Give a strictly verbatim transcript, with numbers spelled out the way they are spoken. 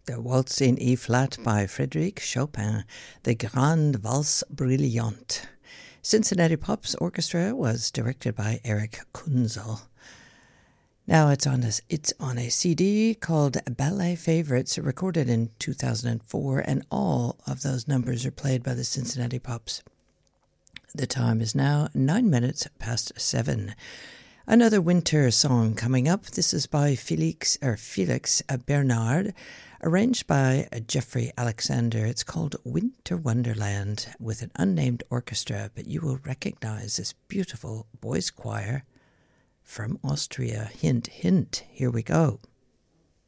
The Waltz in E-flat by Frédéric Chopin, the Grande Valse Brillante. Cincinnati Pops Orchestra was directed by Eric Kunzel. Now it's on a, it's on a C D called Ballet Favorites, recorded in two thousand four, and all of those numbers are played by the Cincinnati Pops. The time is now nine minutes past seven. Another winter song coming up. This is by Felix or Felix Bernard, arranged by Jeffrey Alexander. It's called Winter Wonderland, with an unnamed orchestra, but you will recognize this beautiful boys' choir from Austria. Hint, hint. Here we go.